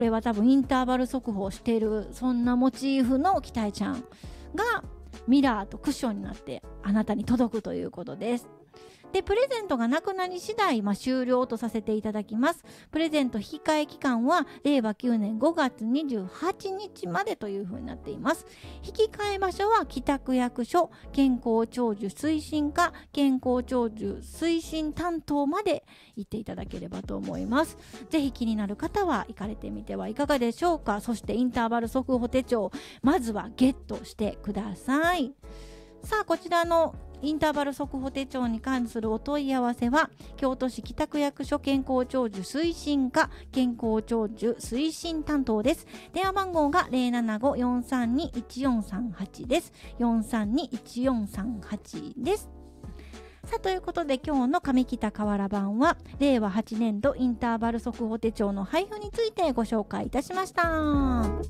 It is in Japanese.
れは多分インターバル速歩をしている、そんなモチーフのキタイちゃんがミラーとクッションになってあなたに届くということです。で、プレゼントがなくなり次第、終了とさせていただきます。プレゼント引き換え期間は令和9年5月28日までというふうになっています。引き換え場所は北区役所健康長寿推進課健康長寿推進担当まで行っていただければと思います。ぜひ気になる方は行かれてみてはいかがでしょうか。そしてインターバル速歩手帳、まずはゲットしてください。さあ、こちらのインターバル速歩手帳に関するお問い合わせは京都市北区役所健康長寿推進課健康長寿推進担当です。電話番号が 075-432-1438 です。432-1438 です。さあ、ということで今日の上北河原版は令和8年度インターバル速歩手帳の配布についてご紹介いたしました。